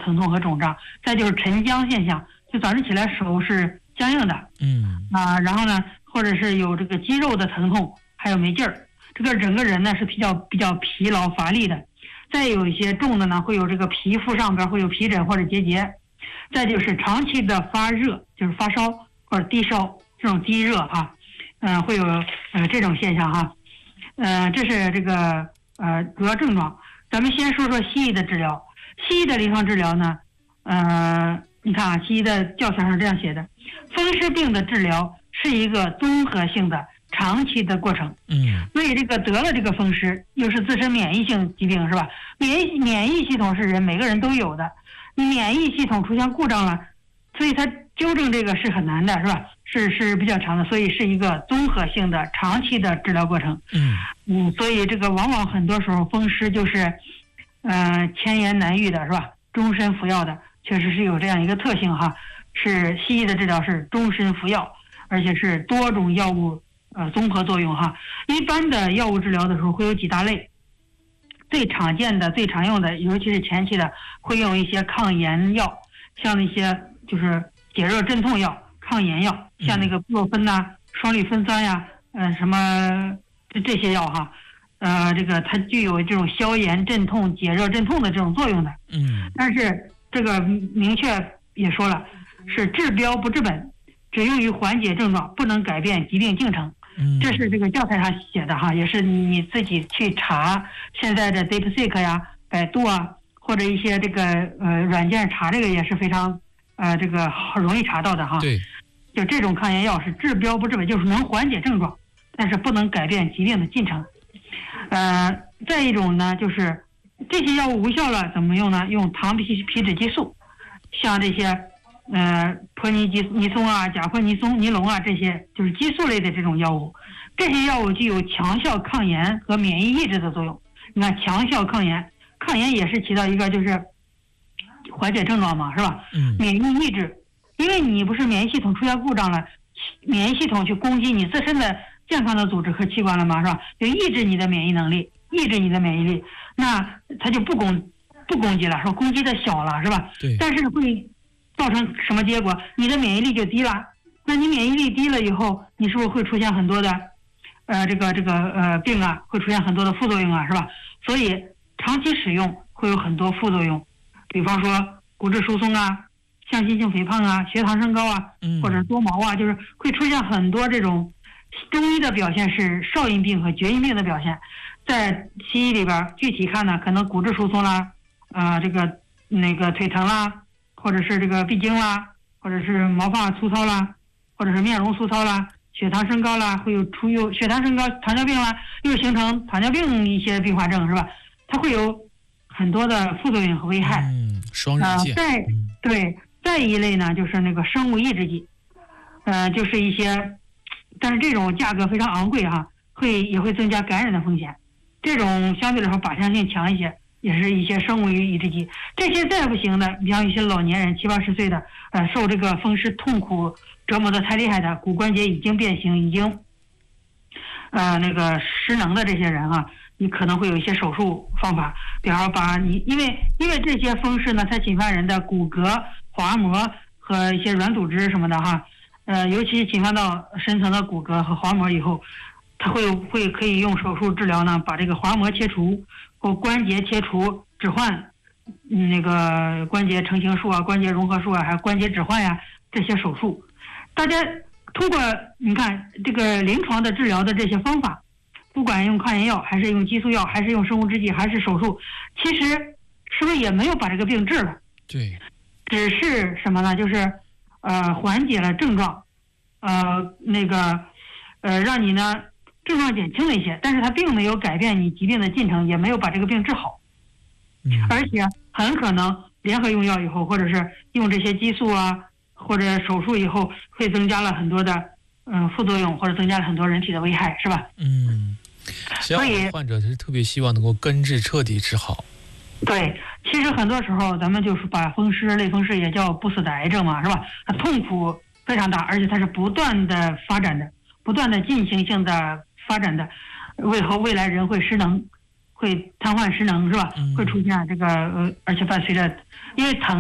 疼痛和肿胀，再就是沉僵现象，就早上起来手是僵硬的，然后呢，或者是有这个肌肉的疼痛，还有没劲儿，这个整个人呢是比较疲劳乏力的。再有一些重的呢，会有这个皮肤上边会有皮疹或者结节，再就是长期的发热，就是发烧或者低烧，这种低热哈，会有这种现象哈，这是这个主要症状。咱们先说说西医的治疗。西医的临床治疗呢，你看啊，西医的教材上这样写的，风湿病的治疗是一个综合性的长期的过程。所以这个得了这个风湿，又是自身免疫性疾病是吧？免疫系统是每个人都有的，你免疫系统出现故障了，所以它纠正这个是很难的是吧？是比较长的，所以是一个综合性的长期的治疗过程。所以这个往往很多时候风湿就是千言难愈的是吧？终身服药的，确实是有这样一个特性哈。是西医的治疗是终身服药，而且是多种药物综合作用哈。一般的药物治疗的时候会有几大类，最常见的、最常用的，尤其是前期的，会用一些抗炎药，像那些就是解热镇痛药、抗炎药，像那个布洛芬呐、双氯芬酸呀，什么这些药哈。这个它具有这种消炎镇痛、解热镇痛的这种作用的。但是这个明确也说了，是治标不治本，只用于缓解症状，不能改变疾病进程。这是这个教材上写的哈，也是你自己去查现在的 DeepSeek 呀、百度啊，或者一些这个软件查这个也是非常这个容易查到的哈。 对， 就这种抗炎药是治标不治本，就是能缓解症状，但是不能改变疾病的进程。再一种呢，就是这些药物无效了怎么用呢？用糖皮质激素，像这些泼尼松啊、甲泼尼龙啊，这些就是激素类的这种药物。这些药物具有强效抗炎和免疫抑制的作用。你看，强效抗炎也是起到一个就是缓解症状嘛，是吧？免疫抑制，因为你不是免疫系统出现故障了，免疫系统去攻击你自身的健康的组织和器官了嘛，是吧？就抑制你的免疫能力，抑制你的免疫力，那它就不攻击了，说攻击的小了，是吧？ 对。 但是会造成什么结果？你的免疫力就低了。那你免疫力低了以后，你是不是会出现很多的这个病啊？会出现很多的副作用啊，是吧？所以长期使用会有很多副作用，比方说骨质疏松啊、向心性肥胖啊、血糖升高啊，或者多毛啊，就是会出现很多这种。中医的表现是少阴病和厥阴病的表现，在西医里边具体看呢，可能骨质疏松啦，那个腿疼啦，或者是这个闭经啦，或者是毛发粗糙啦，或者是面容粗糙啦，血糖升高啦，会有血糖升高、糖尿病啦，又形成糖尿病一些并发症是吧？它会有很多的副作用和危害。 双刃剑。 再一类呢，就是那个生物抑制剂，就是一些。但是这种价格非常昂贵哈，也会增加感染的风险。这种相对来说靶向性强一些，也是一些生物抑制剂。这些再不行的，比方一些老年人70、80岁的，受这个风湿痛苦折磨的太厉害的，骨关节已经变形，已经那个失能的这些人哈，你可能会有一些手术方法，比方说把你因为这些风湿呢，它侵犯人的骨骼、滑膜和一些软组织什么的哈。尤其侵犯到深层的骨骼和滑膜以后，它可以用手术治疗呢，把这个滑膜切除或关节切除，置换那个关节成形术啊、关节融合术啊，还有关节置换呀这些手术。大家通过你看这个临床的治疗的这些方法，不管用抗炎药还是用激素药，还是用生物制剂，还是手术，其实是不是也没有把这个病治了？ 对， 只是什么呢？就是缓解了症状，让你呢症状减轻了一些，但是它并没有改变你疾病的进程，也没有把这个病治好。而且很可能联合用药以后，或者是用这些激素啊，或者手术以后，会增加了很多的副作用，或者增加了很多人体的危害，是吧？ 所以患者是特别希望能够根治彻底治好。 对，其实很多时候咱们就是把类风湿也叫不死的癌症嘛，是吧？它痛苦非常大，而且它是不断的发展的，不断的进行性的发展的，未来人会失能，会瘫痪失能，是吧？会出现这个而且伴随着因为疼。